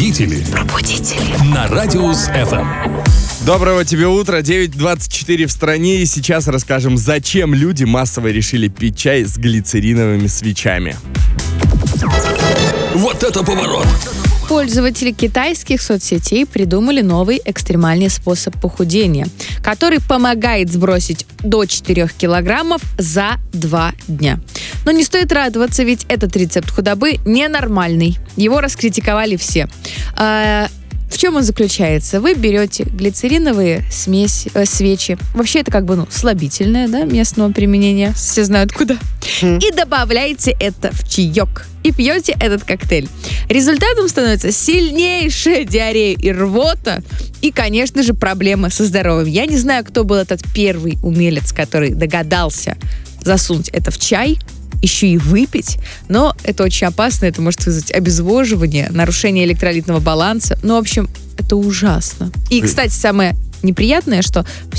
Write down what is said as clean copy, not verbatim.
Пробудители. На Радиус ФМ. Доброго тебе утра, 9:24 в стране, и сейчас расскажем, зачем люди массово решили пить чай с глицериновыми свечами. Вот это поворот! Пользователи китайских соцсетей придумали новый экстремальный способ похудения, который помогает сбросить до 4 килограммов за 2 дня. Но не стоит радоваться, ведь этот рецепт худобы ненормальный. Его раскритиковали все. В чем он заключается? Вы берете глицериновые свечи. Вообще это слабительное, да, местного применения. Все знают куда. И добавляете это в чаек. И пьете этот коктейль. Результатом становится сильнейшая диарея и рвота. И, конечно же, проблемы со здоровьем. Я не знаю, кто был этот первый умелец, который догадался засунуть это в чай, еще и выпить, но это очень опасно, это может вызвать обезвоживание, нарушение электролитного баланса. В общем, это ужасно. И, кстати, самое неприятное, что